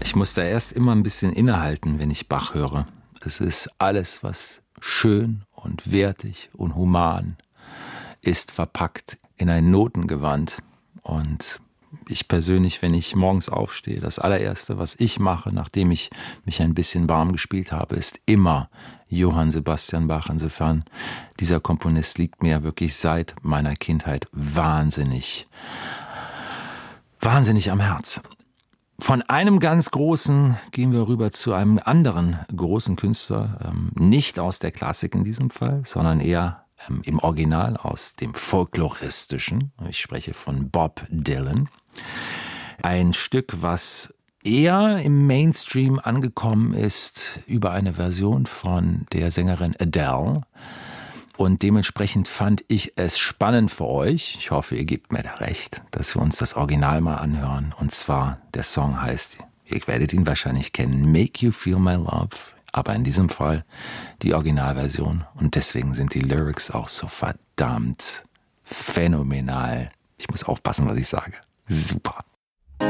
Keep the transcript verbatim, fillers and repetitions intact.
Ich muss da erst immer ein bisschen innehalten, wenn ich Bach höre. Es ist alles, was schön und wertig und human ist, verpackt in ein Notengewand. Und ich persönlich, wenn ich morgens aufstehe, das allererste, was ich mache, nachdem ich mich ein bisschen warm gespielt habe, ist immer Johann Sebastian Bach. Insofern, dieser Komponist liegt mir wirklich seit meiner Kindheit wahnsinnig, wahnsinnig am Herzen. Von einem ganz großen gehen wir rüber zu einem anderen großen Künstler, ähm, nicht aus der Klassik in diesem Fall, sondern eher ähm, im Original aus dem Folkloristischen. Ich spreche von Bob Dylan. Ein Stück, was eher im Mainstream angekommen ist über eine Version von der Sängerin Adele. Und dementsprechend fand ich es spannend für euch, ich hoffe, ihr gebt mir da recht, dass wir uns das Original mal anhören. Und zwar, der Song heißt, ihr werdet ihn wahrscheinlich kennen, Make You Feel My Love. Aber in diesem Fall die Originalversion. Und deswegen sind die Lyrics auch so verdammt phänomenal. Ich muss aufpassen, was ich sage. Super.